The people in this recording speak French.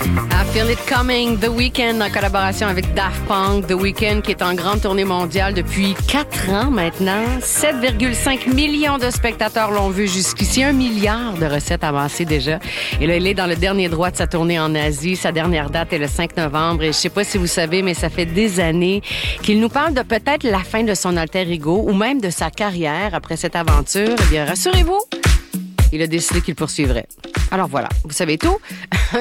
I Feel It Coming, The Weeknd en collaboration avec Daft Punk. The Weeknd qui est en grande tournée mondiale depuis 4 ans maintenant. 7,5 millions de spectateurs l'ont vu jusqu'ici. 1 milliard de recettes avancées déjà. Et là, il est dans le dernier droit de sa tournée en Asie. Sa dernière date est le 5 novembre. Et je sais pas si vous savez, mais ça fait des années qu'il nous parle de peut-être la fin de son alter ego ou même de sa carrière après cette aventure. Eh bien, rassurez-vous, il a décidé qu'il poursuivrait. Alors voilà, vous savez tout.